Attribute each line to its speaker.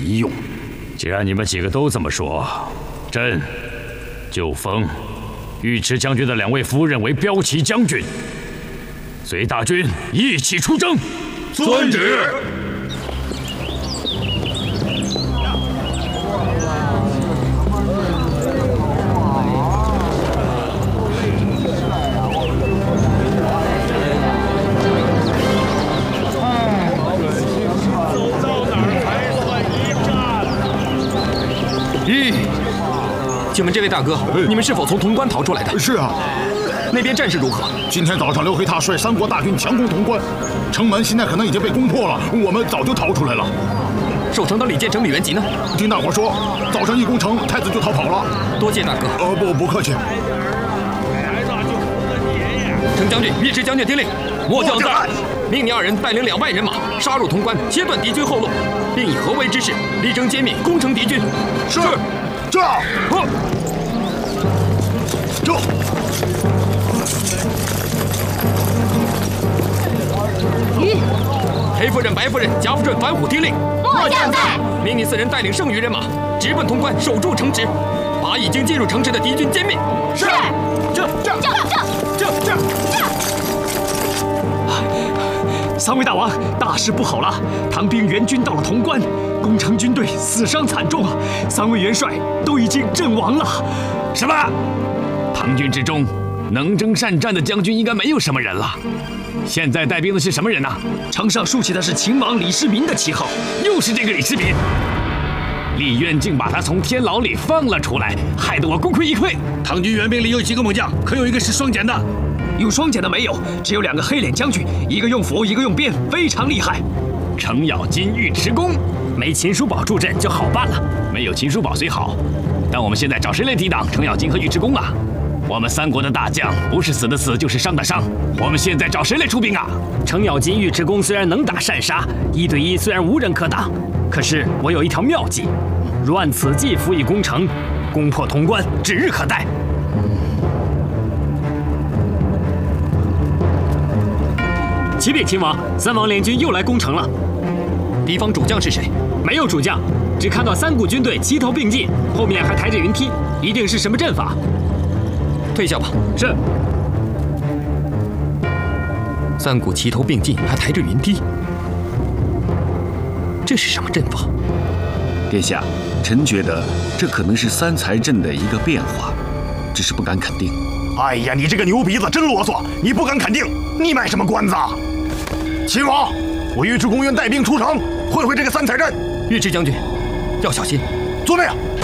Speaker 1: 一用。
Speaker 2: 既然你们几个都这么说，朕就封尉迟将军的2位夫人为骠骑将军，随大军一起出征。
Speaker 1: 遵旨。
Speaker 3: 请问这位大哥，你们是否从潼关逃出来的？
Speaker 4: 是啊。
Speaker 3: 那边战事如何？
Speaker 4: 今天早上刘黑闼率3国大军强攻潼关，城门现在可能已经被攻破了，我们早就逃出来了。
Speaker 3: 守城的李建成、李元吉呢？
Speaker 4: 听大伙说，早上一攻城，太子就逃跑了。
Speaker 3: 多谢大哥。
Speaker 4: 不客气。
Speaker 3: 程将军、尉迟将军听令，末将在，命你2人带领2万人马杀入潼关，切断敌军后路，并以合围之势力争歼灭攻城敌军。
Speaker 4: 是。这。这。
Speaker 3: 黑夫人、白夫人、贾府准、樊虎听令，
Speaker 5: 末将在。
Speaker 3: 命你4人带领剩余人马直奔潼关，守住城池，把已经进入城池的敌军歼灭。
Speaker 5: 是。这。
Speaker 6: 3位大王，大事不好了！唐兵援军到了潼关，攻城军队死伤惨重啊！3位元帅都已经阵亡了。
Speaker 2: 什么？唐军之中，能征善战的将军应该没有什么人了。现在带兵的是什么人呢？
Speaker 6: 城上竖起的是秦王李世民的旗号，
Speaker 2: 又是这个李世民。李渊竟把他从天牢里放了出来，害得我功亏一篑。
Speaker 1: 唐军援兵里有几个猛将，可有一个是双锏的？
Speaker 6: 用双锏的没有，只有2个黑脸将军，一个用斧，一个用鞭，非常厉害。
Speaker 2: 程咬金、尉迟恭，
Speaker 6: 没秦叔宝助阵就好办了。
Speaker 2: 没有秦叔宝虽好，但我们现在找谁来抵挡程咬金和尉迟恭啊？我们3国的大将不是死的死，就是伤的伤，我们现在找谁来出兵啊？
Speaker 6: 程咬金、尉迟恭虽然能打善杀，1对1虽然无人可挡，可是我有一条妙计，若按此计辅以攻城，攻破潼关指日可待。启禀秦王，3王联军又来攻城了。
Speaker 3: 敌方主将是谁？
Speaker 6: 没有主将，只看到3股军队齐头并进，后面还抬着云梯，一定是什么阵法。
Speaker 3: 退下吧。
Speaker 6: 是。
Speaker 3: 3股齐头并进，还抬着云梯，这是什么阵法？
Speaker 1: 殿下，臣觉得这可能是3才阵的一个变化，只是不敢肯定。
Speaker 4: 哎呀，你这个牛鼻子真啰嗦！你不敢肯定，你卖什么关子啊？秦王，我尉迟恭愿带兵出城，会这个3才阵。
Speaker 3: 尉迟将军，要小心。
Speaker 4: 遵命。